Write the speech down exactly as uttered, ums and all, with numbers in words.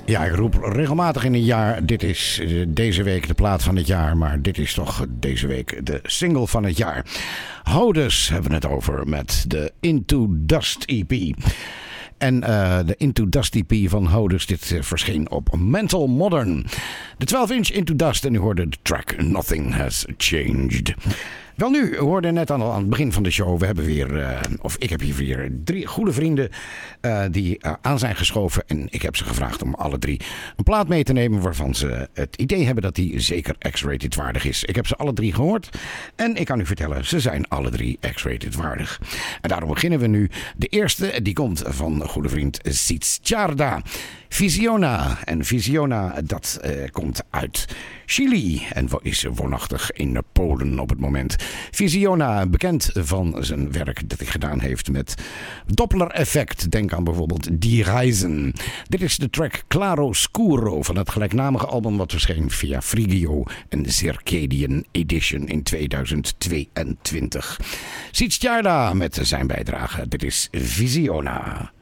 Ja, ik roep regelmatig in een jaar, dit is deze week de plaat van het jaar, maar dit is toch deze week de single van het jaar. Hodus hebben we het over met de Into Dust E P. En uh, de Into Dust E P van Hodus, dit uh, verscheen op Mental Modern. De twaalf inch Into Dust en u hoorde de track Nothing Has Changed. Wel nu, we hoorden net aan, aan het begin van de show, we hebben weer, uh, of ik heb hier weer drie goede vrienden uh, die uh, aan zijn geschoven. En ik heb ze gevraagd om alle drie een plaat mee te nemen waarvan ze het idee hebben dat die zeker X-rated waardig is. Ik heb ze alle drie gehoord en ik kan u vertellen, ze zijn alle drie X-rated waardig. En daarom beginnen we nu. De eerste, die komt van goede vriend Sitzciarda. Visiona. En Visiona, dat uh, komt uit Chili en is woonachtig in Polen op het moment. Visiona, bekend van zijn werk dat hij gedaan heeft met Doppler-effect. Denk aan bijvoorbeeld Die Reisen. Dit is de track Claro Scuro van het gelijknamige album wat verscheen via Frigio en Circadian Edition in tweeduizend tweeëntwintig. Sitzciarda met zijn bijdrage. Dit is Visiona.